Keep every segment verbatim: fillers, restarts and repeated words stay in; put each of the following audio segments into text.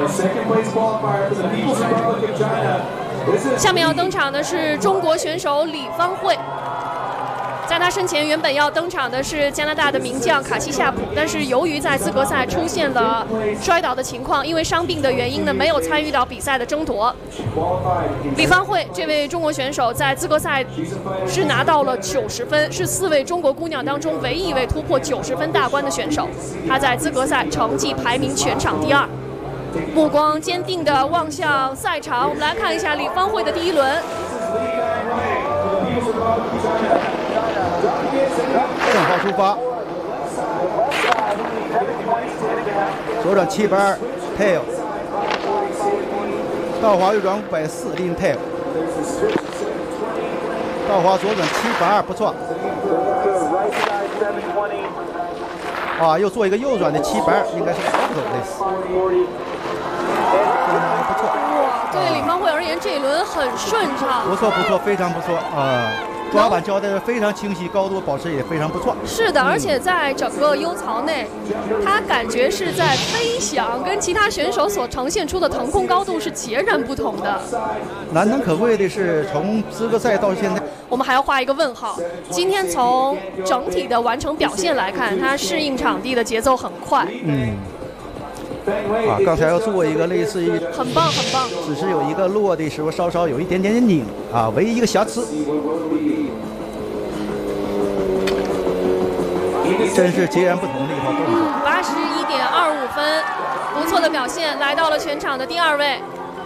下面要登场的是中国选手李方慧。 在他身前，原本要登场的是加拿大的名将卡西夏普，但是由于在资格赛出现了摔倒的情况，因为伤病的原因呢，没有参与到比赛的争夺。李方慧这位中国选手在资格赛是拿到了九十分，是四位中国姑娘当中唯一一位突破九十分大关的选手。她在资格赛成绩排名全场第二。目光坚定地望向赛场，我们来看一下李方慧的第一轮。 正好出发，左转七百二 tail， 倒滑右转五百四 lean tail， 倒滑左转七百二不错。啊，又做一个右转的七百二，应该是个 auto 类似，不错。 哇，对李方慧而言，这一轮很顺畅。 不错不错，非常不错啊。 抓板交代的非常清晰，高度保持也非常不错。 是的，而且在整个 U 槽内，他感觉是在飞翔，跟其他选手所呈现出的腾空高度是截然不同的。 难能可贵的是，从资格赛到现在， 我们还要画一个问号。今天从整体的完成表现来看，他适应场地的节奏很快。 嗯。 啊，刚才要做一个类似于， 很棒很棒， 只是有一个落的时候稍稍有一点点拧啊，唯一一个瑕疵，真是截然不同的一套动作。 八十一点二五分，不错的表现，来到了全场的第二位。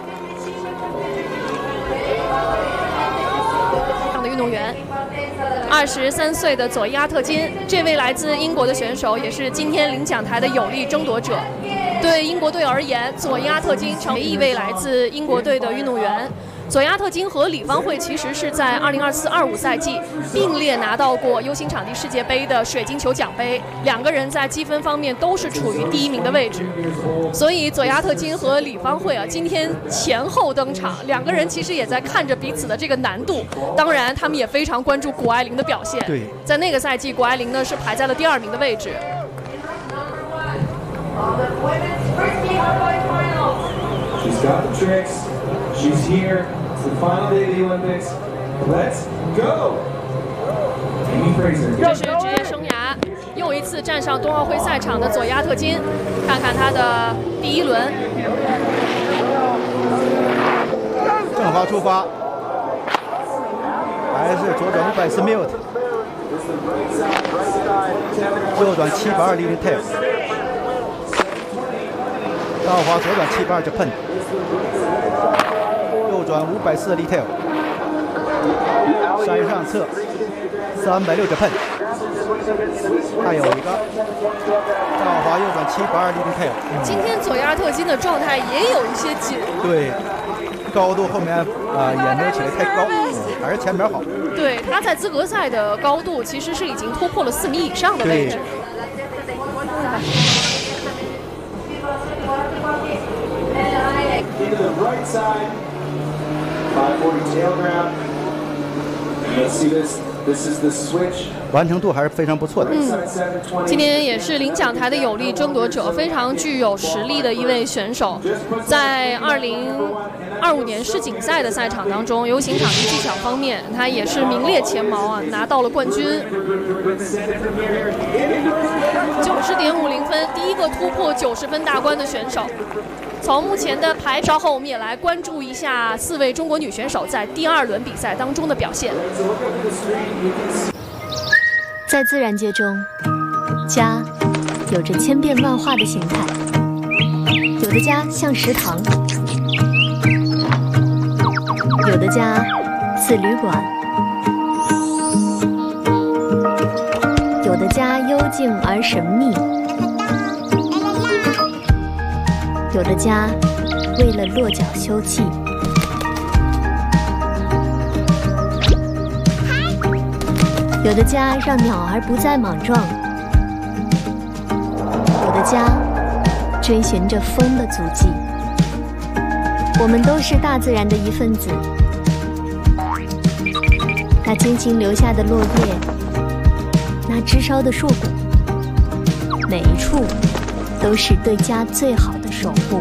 的运动员，二十三岁的佐伊阿特金，这位来自英国的选手，也是今天领奖台的有力争夺者。 对英国队而言，佐伊阿特金成为一位来自英国队的运动员。佐伊阿特金和李方慧其实是在二零二四二五赛季并列拿到过 U 型场地世界杯的水晶球奖杯，两个人在积分方面都是处于第一名的位置。所以佐伊阿特金和李方慧啊，今天前后登场，两个人其实也在看着彼此的这个难度。当然，他们也非常关注谷爱凌的表现。 对， 在那个赛季，谷爱凌呢是排在了第二名的位置。 She's got the tricks. She's here. It's the final day of the Olympics. Let's go. Amy Fraser. 这是职业生涯又一次站上冬奥会赛场的佐伊阿特金，看看他的第一轮。 正滑出发，还是左转五百四 mute， 右转七百二 lean tail。 倒滑左转七百二就喷，右转五百四 detail， 山上侧三百六就喷，还有一个倒滑右转七百二 detail。 今天佐伊阿特金的状态也有一些紧， 对，高度后面啊、呃、也没有起来太高，嗯、还是前面好。 对，他在资格赛的高度其实是已经突破了四米以上的位置。 Into the right side, five forty tail grab. Let's see this. This is the switch. 完成度还是非常不错的。 嗯，今天也是领奖台的有力争夺者，非常具有实力的一位选手。在二零二五年世锦赛的赛场当中，U型场地技巧方面，他也是名列前茅啊，拿到了冠军。九十点五零分，第一个突破九十分大关的选手。 从目前的排，稍后我们也来关注一下四位中国女选手在第二轮比赛当中的表现。 在自然界中，家有着千变万化的形态，有的家像食堂，有的家似旅馆，有的家幽静而神秘。 有的家为了落脚休憩，有的家让鸟儿不再莽撞，有的家追寻着风的足迹。我们都是大自然的一份子，那精心留下的落叶，那枝梢的硕果，每一处都是对家最好的守护。